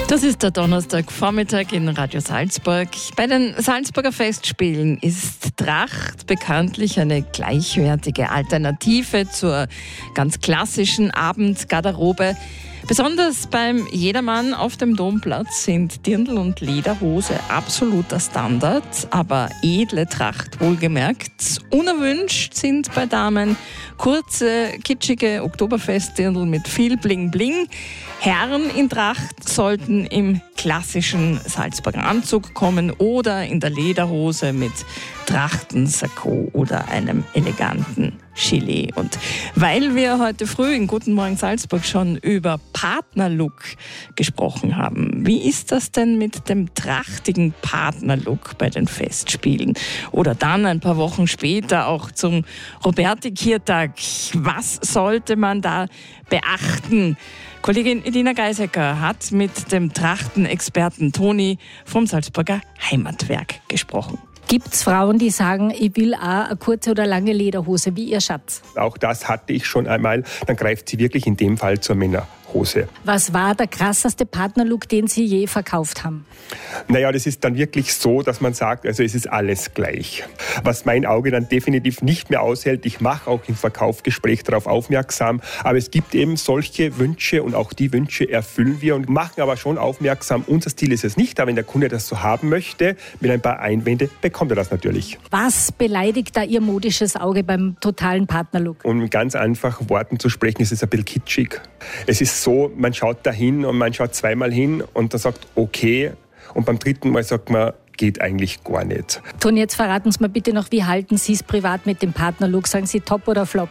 Das ist der Donnerstagvormittag in Radio Salzburg. Bei den Salzburger Festspielen ist Tracht bekanntlich eine gleichwertige Alternative zur ganz klassischen Abendgarderobe. Besonders beim Jedermann auf dem Domplatz sind Dirndl und Lederhose absoluter Standard, aber edle Tracht wohlgemerkt. Unerwünscht sind bei Damen kurze, kitschige Oktoberfestdirndl mit viel Bling-Bling. Herren in Tracht sollten im klassischen Salzburger Anzug kommen oder in der Lederhose mit Trachtensakko oder einem eleganten Gilet. Und weil wir heute früh in Guten Morgen Salzburg schon über Partnerlook gesprochen haben, wie ist das denn mit dem trachtigen Partnerlook bei den Festspielen? Oder dann ein paar Wochen später auch zum Robertikiertag. Was sollte man da beachten? Kollegin Edina Geisecker hat mit dem Trachtenexperten Toni vom Salzburger Heimatwerk gesprochen. Gibt's Frauen, die sagen, ich will auch eine kurze oder lange Lederhose, wie ihr Schatz? Auch das hatte ich schon einmal. Dann greift sie wirklich in dem Fall zur Männerhose. Was war der krasseste Partnerlook, den Sie je verkauft haben? Naja, das ist dann wirklich so, dass man sagt, also es ist alles gleich. Was mein Auge dann definitiv nicht mehr aushält, ich mache auch im Verkaufsgespräch darauf aufmerksam, aber es gibt eben solche Wünsche und auch die Wünsche erfüllen wir und machen aber schon aufmerksam, unser Stil ist es nicht, aber wenn der Kunde das so haben möchte, mit ein paar Einwände, bekommt er das natürlich. Was beleidigt da Ihr modisches Auge beim totalen Partnerlook? Um mit ganz einfachen Worten zu sprechen, ist es ein bisschen kitschig. Es ist so, man schaut da hin und man schaut zweimal hin und dann sagt, okay. Und beim dritten Mal sagt man, geht eigentlich gar nicht. Toni, jetzt verraten Sie mir bitte noch, wie halten Sie es privat mit dem Partnerlook? Sagen Sie top oder flop?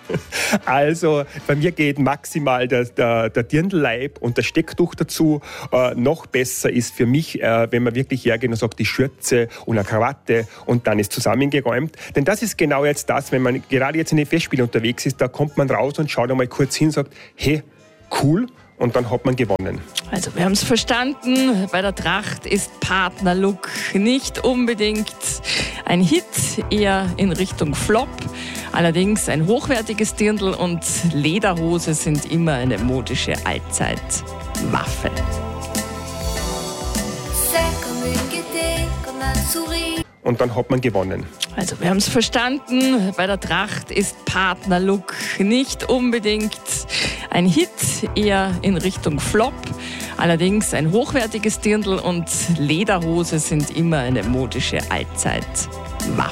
Also bei mir geht maximal der Dirndlleib und das Stecktuch dazu. Noch besser ist für mich, wenn man wirklich hergeht und sagt, die Schürze und eine Krawatte und dann ist zusammengeräumt. Denn das ist genau jetzt das, wenn man gerade jetzt in den Festspielen unterwegs ist, da kommt man raus und schaut einmal kurz hin und sagt, hey, cool. Und dann hat man gewonnen. Also wir haben es verstanden, bei der Tracht ist Partnerlook nicht unbedingt ein Hit, eher in Richtung Flop. Allerdings ein hochwertiges Dirndl und Lederhose sind immer eine modische Allzeitwaffe. Und dann hat man gewonnen. Also wir haben es verstanden, bei der Tracht ist Partnerlook nicht unbedingt ein Hit, eher in Richtung Flop. Allerdings ein hochwertiges Dirndl und Lederhose sind immer eine modische Allzeitwaffe.